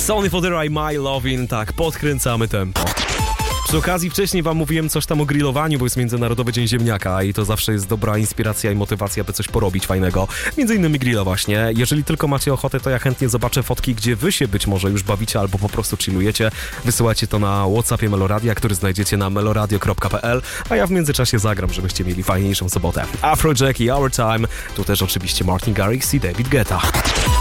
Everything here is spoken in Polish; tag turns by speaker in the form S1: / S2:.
S1: Sony Fodera i My Lovin', tak, podkręcamy tempo. Przy okazji wcześniej wam mówiłem coś tam o grillowaniu, bo jest Międzynarodowy Dzień Ziemniaka i to zawsze jest dobra inspiracja i motywacja, by coś porobić fajnego. Między innymi grilla właśnie. Jeżeli tylko macie ochotę, to ja chętnie zobaczę fotki, gdzie wy się być może już bawicie albo po prostu chillujecie. Wysyłajcie to na WhatsAppie Meloradia, który znajdziecie na meloradio.pl, a ja w międzyczasie zagram, żebyście mieli fajniejszą sobotę. Afrojack i Our Time, tu też oczywiście Martin Garrix i David Guetta.